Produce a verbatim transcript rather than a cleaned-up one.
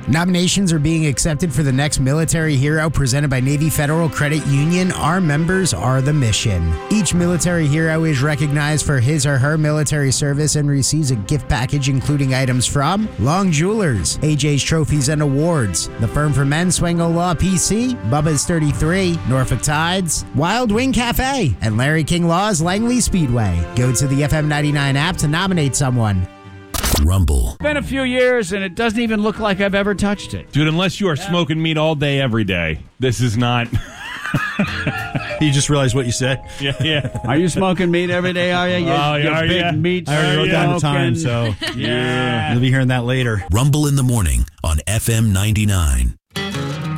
Nominations are being accepted for the next military hero presented by Navy Federal Credit Union. Our members are the mission. Each military hero is recognized for his or her military service and receives a gift package including items from Long Jewelers, A J's Trophies and Awards, The Firm for Men, Swango Law P C, Bubba's thirty-three, Norfolk Tides, Wild Wing Cafe, and Larry King Law's Langley Speedway. Go to the F M ninety-nine app to nominate someone. Rumble. It's been a few years, and it doesn't even look like I've ever touched it. Dude, unless you are yeah. smoking meat all day, every day, this is not... You just realized what you said? Yeah, yeah. Are you smoking meat every day, are you? You, oh, you yeah, big yeah. meat I already wrote down the time, so yeah. you'll be hearing that later. Rumble in the morning on F M ninety-nine.